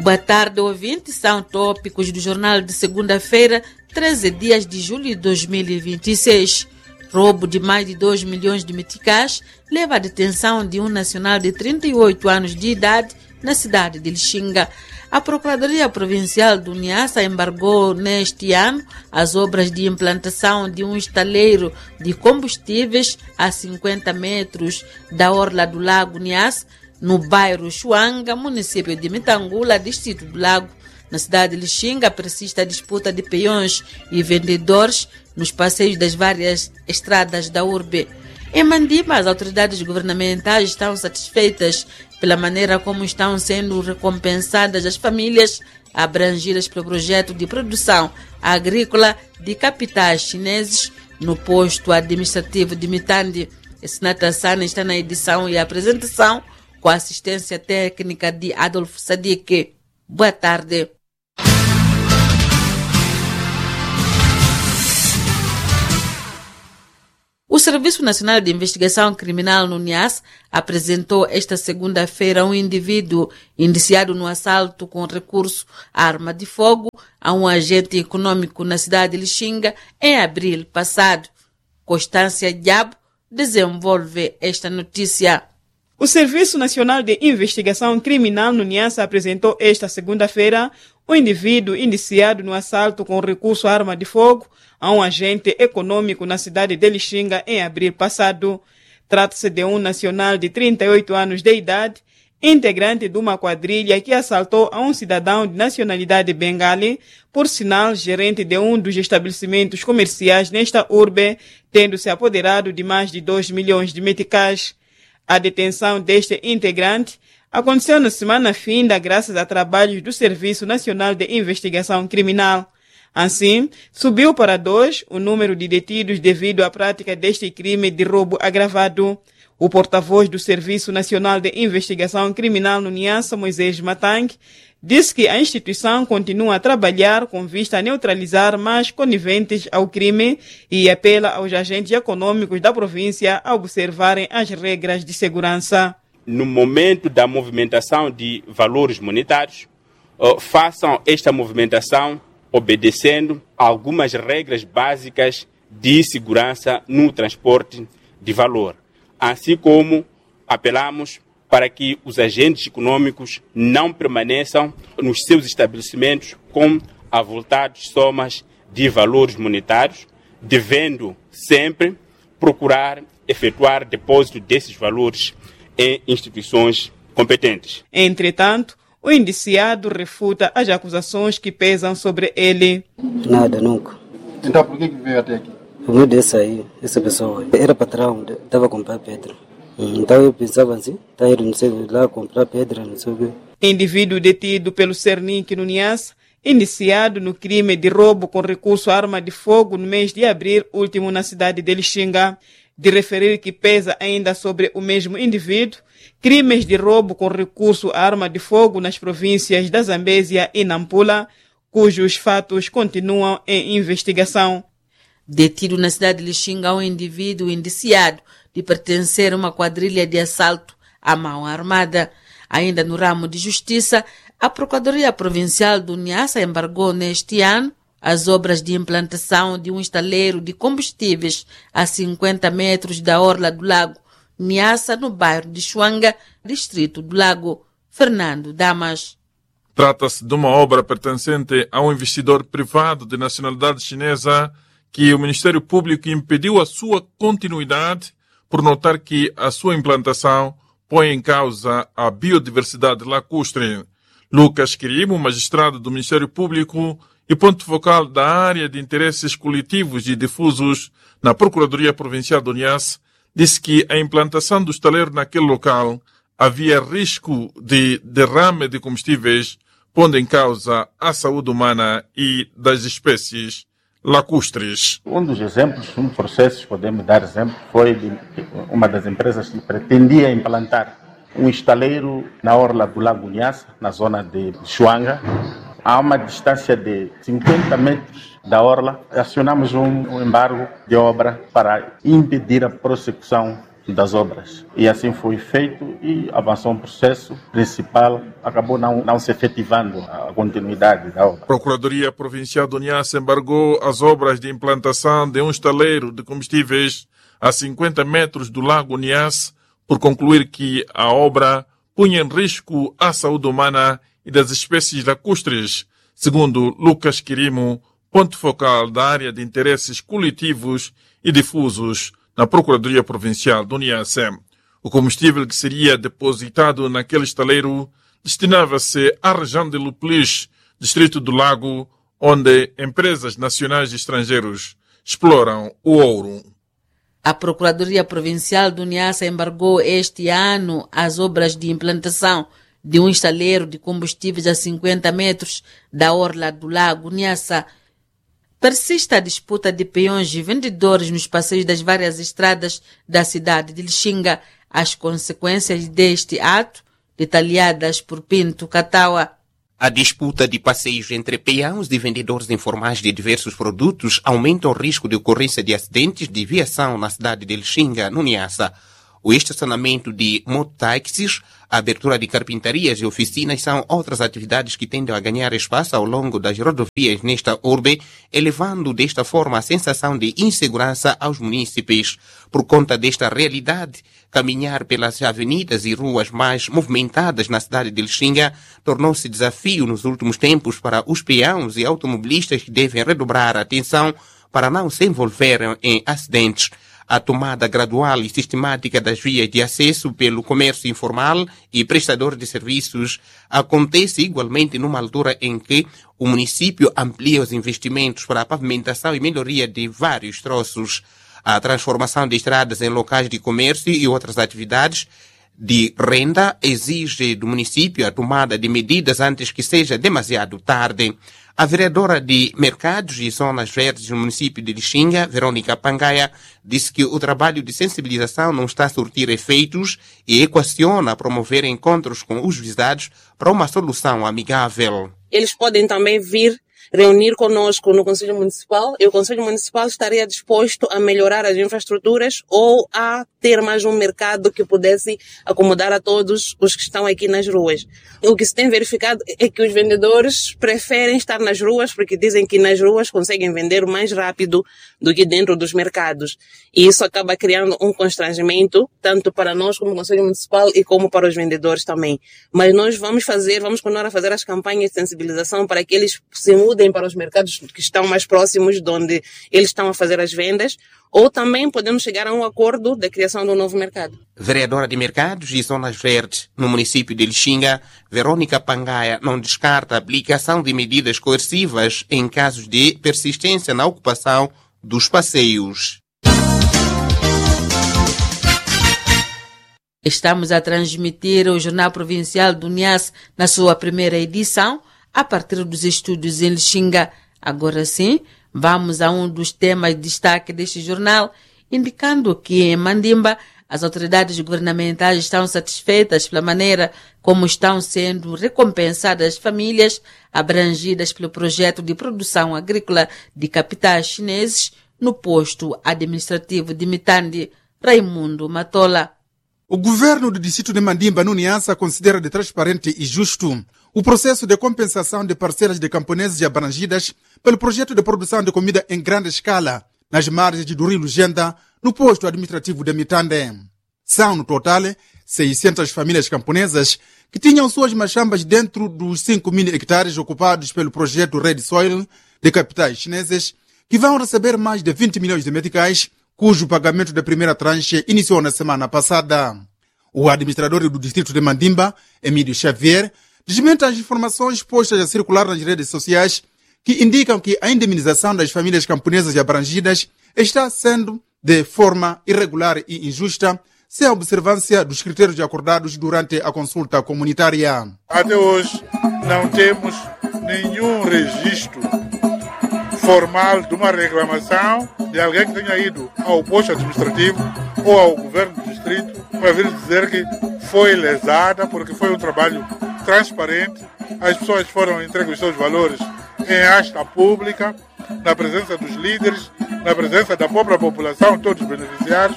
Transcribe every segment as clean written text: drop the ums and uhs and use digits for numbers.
Boa tarde, ouvintes. São tópicos do jornal de segunda-feira, 13 dias de julho de 2026. Roubo de mais de 2 milhões de meticais leva à detenção de um nacional de 38 anos de idade na cidade de Lixinga. A Procuradoria Provincial do Niassa embargou neste ano as obras de implantação de um estaleiro de combustíveis a 50 metros da orla do Lago Niassa, no bairro Chuanga, município de Mitangula, distrito do Lago. Na cidade de Lixinga, persiste a disputa de peões e vendedores nos passeios das várias estradas da urbe. Em Mandima, as autoridades governamentais estão satisfeitas pela maneira como estão sendo recompensadas as famílias abrangidas pelo projeto de produção agrícola de capitais chineses no posto administrativo de Mitandi. Senata Sana está na edição e apresentação com a assistência técnica de Adolfo Sadique. Boa tarde. O Serviço Nacional de Investigação Criminal no Niassa apresentou esta segunda-feira um indivíduo indiciado no assalto com recurso à arma de fogo a um agente econômico na cidade de Lixinga em abril passado. Constância Diabo desenvolve esta notícia. O Serviço Nacional de Investigação Criminal no Niassa apresentou esta segunda-feira um indivíduo indiciado no assalto com recurso à arma de fogo a um agente econômico na cidade de Lixinga em abril passado. Trata-se de um nacional de 38 anos de idade, integrante de uma quadrilha que assaltou a um cidadão de nacionalidade bengali, por sinal gerente de um dos estabelecimentos comerciais nesta urbe, tendo se apoderado de mais de 2 milhões de meticais. A detenção deste integrante aconteceu na semana finda graças a trabalhos do Serviço Nacional de Investigação Criminal. Assim, subiu para 2 o número de detidos devido à prática deste crime de roubo agravado. O porta-voz do Serviço Nacional de Investigação Criminal no Niassa, Moisés Matang, disse que a instituição continua a trabalhar com vista a neutralizar mais coniventes ao crime e apela aos agentes econômicos da província a observarem as regras de segurança. No momento da movimentação de valores monetários, façam esta movimentação obedecendo a algumas regras básicas de segurança no transporte de valor, assim como apelamos para que os agentes econômicos não permaneçam nos seus estabelecimentos com avultadas somas de valores monetários, devendo sempre procurar efetuar depósito desses valores em instituições competentes. Entretanto, o indiciado refuta as acusações que pesam sobre ele. Nada, nunca. Então por que veio até aqui? O meu desse aí, essa pessoa, era patrão, estava a comprar pedra. Então eu pensava assim, tá indo, não sei, lá comprar pedra, não sei o quê. Indivíduo detido pelo Cernic no Niassa, indiciado no crime de roubo com recurso à arma de fogo no mês de abril último na cidade de Lixinga. De referir que pesa ainda sobre o mesmo indivíduo crimes de roubo com recurso à arma de fogo nas províncias da Zambésia e Nampula, cujos fatos continuam em investigação. Detido na cidade de Lixinga um indivíduo indiciado de pertencer a uma quadrilha de assalto à mão armada. Ainda no ramo de justiça, a Procuradoria Provincial do Niassa embargou neste ano as obras de implantação de um estaleiro de combustíveis a 50 metros da orla do Lago Niassa, no bairro de Chuanga, distrito do Lago. Fernando Damas. Trata-se de uma obra pertencente a um investidor privado de nacionalidade chinesa que o Ministério Público impediu a sua continuidade por notar que a sua implantação põe em causa a biodiversidade lacustre. Lucas Quirimo, magistrado do Ministério Público e ponto focal da área de interesses coletivos e difusos na Procuradoria Provincial do Niassa, disse que a implantação do estaleiro naquele local havia risco de derrame de combustíveis, pondo em causa a saúde humana e das espécies lacustres. Um dos exemplos, um dos processos, podemos dar exemplo, foi de uma das empresas que pretendia implantar um estaleiro na orla do Lago Niassa, na zona de Chuanga, a uma distância de 50 metros da orla. Acionamos um embargo de obra para impedir a prossecução das obras. E assim foi feito e avançou um processo principal, acabou não se efetivando a continuidade da obra. A Procuradoria Provincial do Niassa embargou as obras de implantação de um estaleiro de combustíveis a 50 metros do Lago Niassa por concluir que a obra punha em risco a saúde humana e das espécies lacustres, segundo Lucas Quirimo, ponto focal da área de interesses coletivos e difusos na Procuradoria Provincial do Niassa. O combustível que seria depositado naquele estaleiro destinava-se à região de Luplis, distrito do Lago, onde empresas nacionais e estrangeiros exploram o ouro. A Procuradoria Provincial do Niassa embargou este ano as obras de implantação de um estaleiro de combustíveis a 50 metros da orla do Lago Niassa. Persiste a disputa de peões e vendedores nos passeios das várias estradas da cidade de Lixinga. As consequências deste ato, detalhadas por Pinto Cataua. A disputa de passeios entre peões e vendedores informais de diversos produtos aumenta o risco de ocorrência de acidentes de viação na cidade de Lixinga, no Niassa. O estacionamento de mototáxis, a abertura de carpintarias e oficinas são outras atividades que tendem a ganhar espaço ao longo das rodovias nesta urbe, elevando desta forma a sensação de insegurança aos munícipes. Por conta desta realidade, caminhar pelas avenidas e ruas mais movimentadas na cidade de Lixinga tornou-se desafio nos últimos tempos para os peões e automobilistas que devem redobrar a atenção para não se envolverem em acidentes. A tomada gradual e sistemática das vias de acesso pelo comércio informal e prestador de serviços acontece igualmente numa altura em que o município amplia os investimentos para a pavimentação e melhoria de vários troços. A transformação de estradas em locais de comércio e outras atividades de renda exige do município a tomada de medidas antes que seja demasiado tarde. A vereadora de Mercados e Zonas Verdes no município de Lixinga, Verônica Pangaia, disse que o trabalho de sensibilização não está a surtir efeitos e equaciona promover encontros com os visados para uma solução amigável. Eles podem também vir reunir conosco no Conselho Municipal e o Conselho Municipal estaria disposto a melhorar as infraestruturas ou a ter mais um mercado que pudesse acomodar a todos os que estão aqui nas ruas. O que se tem verificado é que os vendedores preferem estar nas ruas porque dizem que nas ruas conseguem vender mais rápido do que dentro dos mercados. E isso acaba criando um constrangimento, tanto para nós como Conselho Municipal e como para os vendedores também. Mas nós vamos continuar a fazer as campanhas de sensibilização para que eles se mudem para os mercados que estão mais próximos de onde eles estão a fazer as vendas, ou também podemos chegar a um acordo da criação de um novo mercado. Vereadora de Mercados e Zonas Verdes no município de Lixinga, Verônica Pangaia não descarta a aplicação de medidas coercivas em casos de persistência na ocupação dos passeios. Estamos a transmitir o Jornal Provincial do Niassa na sua primeira edição, a partir dos estúdios em Lixinga. Agora sim, vamos a um dos temas de destaque deste jornal, indicando que em Mandimba as autoridades governamentais estão satisfeitas pela maneira como estão sendo recompensadas as famílias abrangidas pelo projeto de produção agrícola de capitais chineses no posto administrativo de Mitande. Raimundo Matola. O governo do distrito de Mandimba, no Niassa, considera de transparente e justo o processo de compensação de parcelas de camponeses abrangidas pelo projeto de produção de comida em grande escala nas margens do rio Lugenda, no posto administrativo de Mitande. São, no total, 600 famílias camponesas que tinham suas machambas dentro dos 5.000 hectares ocupados pelo projeto Red Soil de capitais chineses, que vão receber mais de 20 milhões de meticais, cujo pagamento da primeira tranche iniciou na semana passada. O administrador do distrito de Mandimba, Emílio Xavier, desmente as informações postas a circular nas redes sociais que indicam que a indemnização das famílias camponesas abrangidas está sendo de forma irregular e injusta, sem a observância dos critérios acordados durante a consulta comunitária. Até hoje não temos nenhum registro formal de uma reclamação de alguém que tenha ido ao posto administrativo ou ao governo do distrito para vir dizer que foi lesada porque foi um trabalho transparente, as pessoas foram entregues os seus valores em asta pública, na presença dos líderes, na presença da própria população, todos os beneficiários,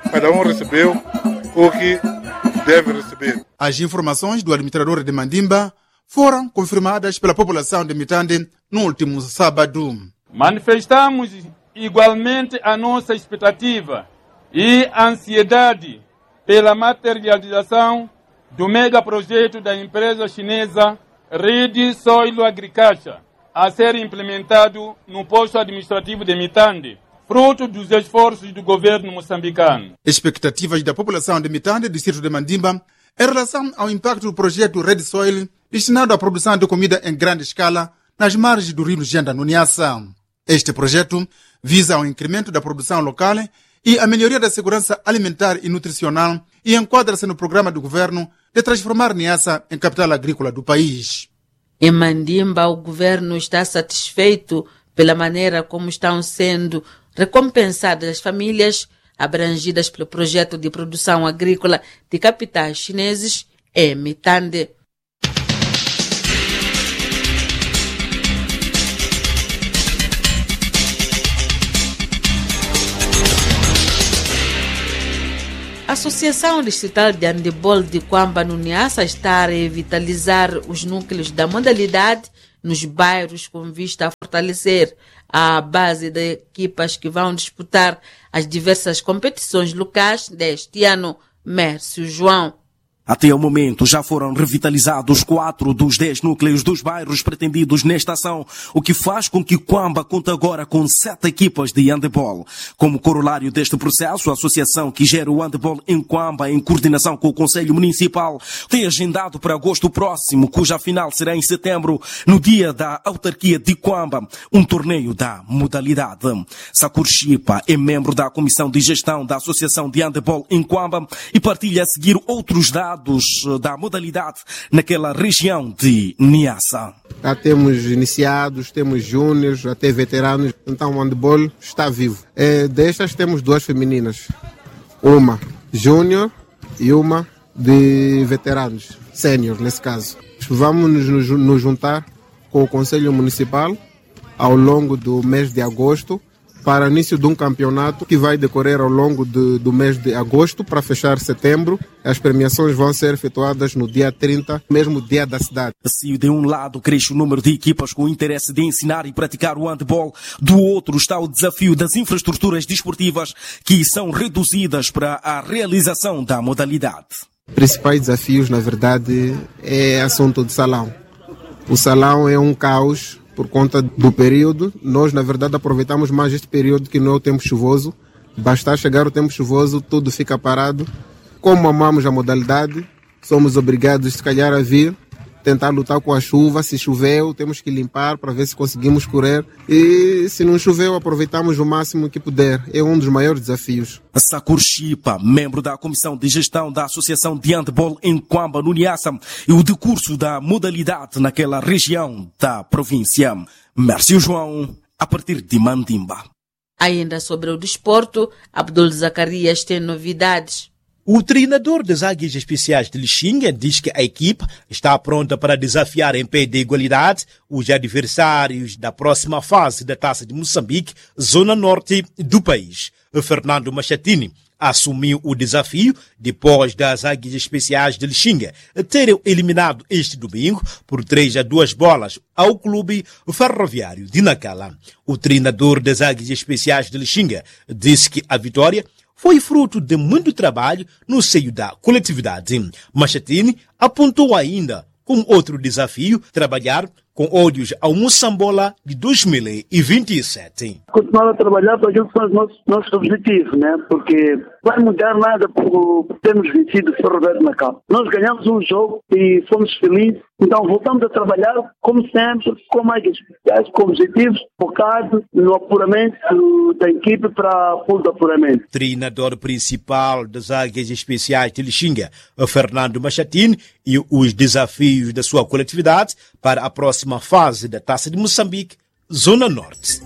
cada um recebeu o que deve receber. As informações do administrador de Mandimba foram confirmadas pela população de Mitande no último sábado. Manifestamos igualmente a nossa expectativa e ansiedade pela materialização do megaprojeto da empresa chinesa Red Soil Agriculture a ser implementado no posto administrativo de Mitande, fruto dos esforços do governo moçambicano. Expectativas da população de Mitande, distrito de Mandimba, em relação ao impacto do projeto Red Soil destinado à produção de comida em grande escala nas margens do rio Lugenda, no Niassa. Este projeto visa o incremento da produção local e a melhoria da segurança alimentar e nutricional e enquadra-se no programa do governo de transformar Niassa em capital agrícola do país. Em Mandimba, o governo está satisfeito pela maneira como estão sendo recompensadas as famílias abrangidas pelo projeto de produção agrícola de capitais chineses em Mitande. A Associação Distrital de Handebol de Kwamba, no Niassa, está a revitalizar os núcleos da modalidade nos bairros com vista a fortalecer a base de equipas que vão disputar as diversas competições locais deste ano. Mércio João. Até o momento já foram revitalizados 4 dos 10 núcleos dos bairros pretendidos nesta ação, o que faz com que Kwamba conte agora com 7 equipas de handebol. Como corolário deste processo, a associação que gera o handebol em Kwamba, em coordenação com o Conselho Municipal, tem agendado para agosto próximo, cuja final será em setembro, no dia da autarquia de Kwamba, um torneio da modalidade. Sakur Chipa é membro da Comissão de Gestão da Associação de Handebol em Kwamba e partilha a seguir outros dados da modalidade naquela região de Niassa. Já temos iniciados, temos júniores, até veteranos, então o handebol está vivo. Destas temos 2 femininas, uma júnior e uma de veteranos, sénior nesse caso. Vamos nos juntar com o Conselho Municipal ao longo do mês de agosto para o início de um campeonato que vai decorrer ao longo do mês de agosto para fechar setembro. As premiações vão ser efetuadas no dia 30, mesmo dia da cidade. Se de um lado cresce o número de equipas com interesse de ensinar e praticar o handebol, do outro está o desafio das infraestruturas desportivas que são reduzidas para a realização da modalidade. Principais desafios, na verdade, é assunto de salão. O salão é um caos por conta do período. Nós, na verdade, aproveitamos mais este período que não é o tempo chuvoso. Basta chegar o tempo chuvoso, tudo fica parado. Como amamos a modalidade, somos obrigados, se calhar, a vir tentar lutar com a chuva. Se choveu, temos que limpar para ver se conseguimos correr. E se não choveu, aproveitamos o máximo que puder. É um dos maiores desafios. Sakur Chipa, membro da Comissão de Gestão da Associação de Handebol em Kwamba, no Niassa, e o decurso da modalidade naquela região da província. Mércio João, a partir de Mandimba. Ainda sobre o desporto, Abdul Zacarias tem novidades. O treinador das Águias Especiais de Lixinga diz que a equipe está pronta para desafiar em pé de igualdade os adversários da próxima fase da Taça de Moçambique, zona norte do país. Fernando Machatini assumiu o desafio depois das Águias Especiais de Lixinga terem eliminado este domingo por 3-2 bolas ao clube ferroviário de Nacala. O treinador das Águias Especiais de Lixinga disse que a vitória foi fruto de muito trabalho no seio da coletividade. Machatini apontou ainda como outro desafio trabalhar com ódios ao Moçambola de 2027. Continuar a trabalhar para aquilo que são os nossos objetivos, né? Porque não vai mudar nada por termos vencido o Ferroviário na Cabo. Nós ganhamos um jogo e fomos felizes, então voltamos a trabalhar, como sempre, com mais especiais, com objetivos focados no apuramento da equipe para fundo apuramento. Treinador principal das Águias Especiais de Lixinga, Fernando Machatini, e os desafios da sua coletividade para a próxima fase da Taça de Moçambique, Zona Norte.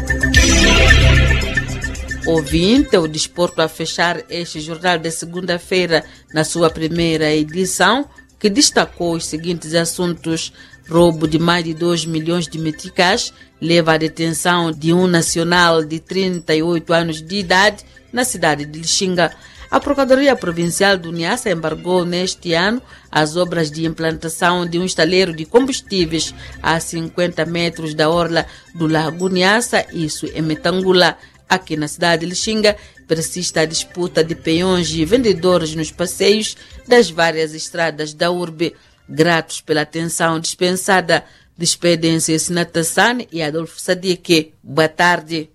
Ouvinte, o desporto a fechar este jornal de segunda-feira na sua primeira edição. que destacou os seguintes assuntos: roubo de mais de 2 milhões de meticais leva à detenção de um nacional de 38 anos de idade na cidade de Lixinga. A Procuradoria Provincial do Niassa embargou neste ano as obras de implantação de um estaleiro de combustíveis a 50 metros da orla do Lago Niassa, isso em Metangula. Aqui na cidade de Lixinga, persiste a disputa de peões e vendedores nos passeios das várias estradas da urbe. Gratos pela atenção dispensada, despedem-se Sinata Sane e Adolfo Sadique. Boa tarde.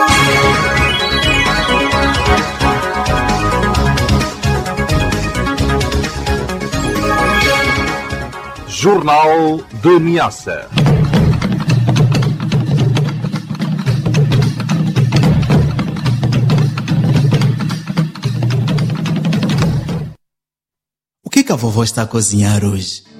Jornal de Niassa. O que a vovó está a cozinhar hoje?